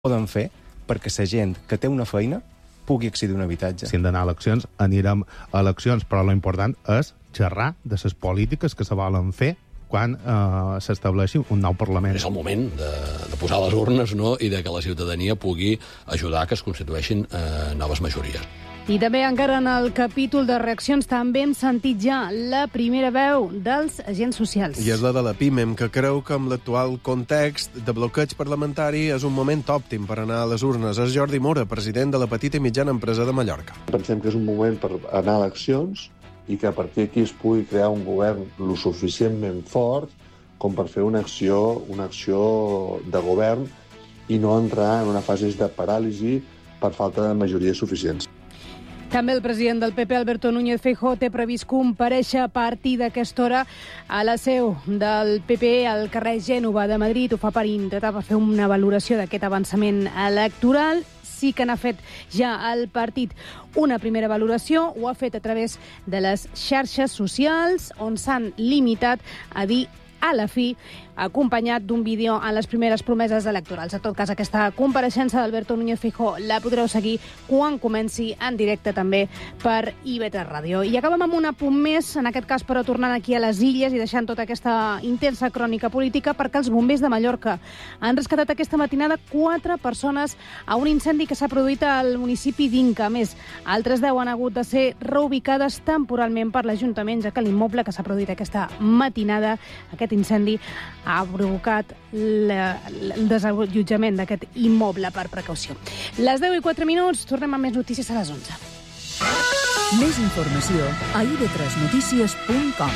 poden fer perquè la gent que té una feina pugui accedir a un habitatge. Si hem d'anar a eleccions, anirem a eleccions, però l'important és xerrar de les polítiques que se volen fer quan s'estableixi un nou Parlament. És el moment de posar les urnes, no?, i de que la ciutadania pugui ajudar que es constitueixin noves majories. I també encara en el capítol de reaccions també hem sentit ja la primera veu dels agents socials. I és la de la PIMEM, que creu que amb l'actual context de bloqueig parlamentari és un moment òptim per anar a les urnes. És Jordi Mora, president de la petita i mitjana empresa de Mallorca. Pensem que és un moment per anar a eleccions i que a partir d'aquí es pugui crear un govern lo suficientment fort com per fer una acció de govern i no entrar en una fase de paràlisi per falta de majories suficients. També el president del PP, Alberto Núñez Feijóo, té previst comparèixer a partir d'aquesta hora a la seu del PP al carrer Gènova de Madrid. Ho fa per intentar fer una valoració d'aquest avançament electoral. Sí que n'ha fet ja el partit una primera valoració, ho ha fet a través de les xarxes socials, on s'han limitat a dir a la fi, acompanyat d'un vídeo en les primeres promeses electorals. En tot cas, aquesta compareixença d'Alberto Núñez Feijóo la podreu seguir quan comenci en directe també per IB3 Ràdio. I acabem amb un apunt més, en aquest cas però tornant aquí a les Illes i deixant tota aquesta intensa crònica política, perquè els bombers de Mallorca han rescatat aquesta matinada 4 persones a un incendi que s'ha produït al municipi d'Inca. A més, altres 10 han hagut de ser reubicades temporalment per l'Ajuntament, ja que l'immoble que s'ha produït aquesta matinada, aquest incendi, ha provocat el desallotjament d'aquest immoble per precaució. Les 10:04, tornem amb més notícies a les 11. Més informació a ib3notícies.com.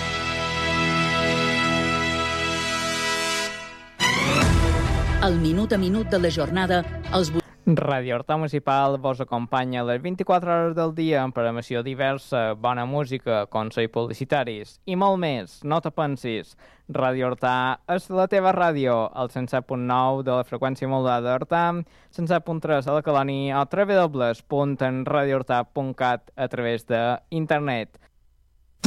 El minut a minut de la jornada als Ràdio Horta Municipal vos acompanya les 24 hores del dia amb programació diversa, bona música, consells publicitaris i molt més. No te pensis. Ràdio Horta és la teva ràdio, el 107.9 de la freqüència modulada d'Horta, 107.3 a la Colònia o www.radiohorta.cat a través d'internet.